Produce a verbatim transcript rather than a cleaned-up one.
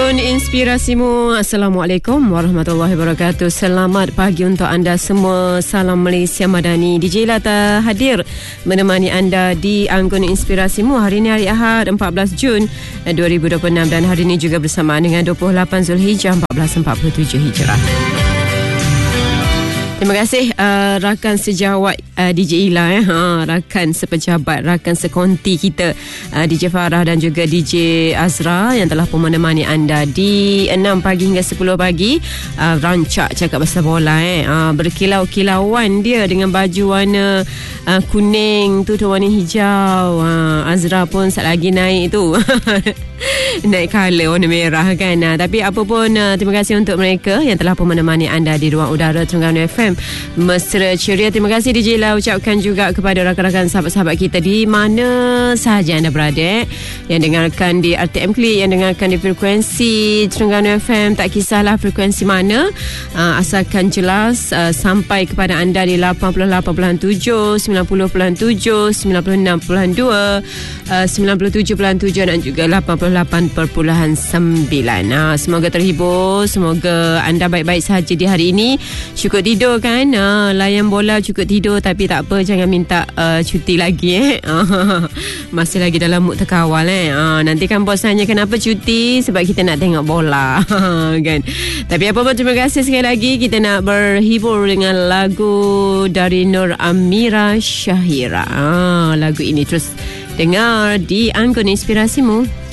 Anggun Inspirasimu. Assalamualaikum warahmatullahi wabarakatuh. Selamat pagi untuk anda semua. Salam Malaysia Madani. D J Lata hadir menemani anda di Anggun Inspirasimu. Hari ini hari Ahad empat belas Jun dua ribu dua puluh enam dan hari ini juga bersamaan dengan dua puluh lapan Zulhijjah empat belas empat puluh tujuh Hijrah. Terima kasih uh, rakan sejawat uh, D J Ila, eh. ha, rakan sepejabat, rakan sekonti kita uh, D J Farah dan juga D J Azra yang telah pun menemani anda di enam pagi hingga sepuluh pagi. uh, Rancak cakap pasal bola, eh. uh, berkilau-kilauan dia dengan baju warna uh, kuning tu tu warna hijau. uh, Azra pun sat lagi naik tu naik colour warna merah kan. uh, Tapi apa pun, uh, terima kasih untuk mereka yang telah pun menemani anda di ruang udara Terengganu F M mesra ceria. Terima kasih D J La ucapkan juga kepada rakan-rakan sahabat-sahabat kita di mana sahaja anda berada, yang dengarkan di R T M Klik, yang dengarkan di frekuensi Terengganu F M, tak kisahlah frekuensi mana, uh, asalkan jelas uh, sampai kepada anda di lapan puluh lapan perpuluhan tujuh, sembilan puluh perpuluhan tujuh, sembilan puluh enam perpuluhan dua, uh, sembilan puluh tujuh perpuluhan tujuh dan juga lapan puluh lapan perpuluhan sembilan. uh, Semoga terhibur, semoga anda baik-baik sahaja di hari ini. Cukup tidur kan, uh, layan bola cukup tidur, tapi tak apa, jangan minta uh, cuti lagi, eh. Masih lagi dalam mood terkawal, eh. uh, Nanti kan bos tanya kenapa cuti, sebab kita nak tengok bola kan. Tapi apa pun, terima kasih sekali lagi. Kita nak berhibur dengan lagu dari Nur Amira Syahira. uh, Lagu ini terus dengar di Anggun Inspirasimu.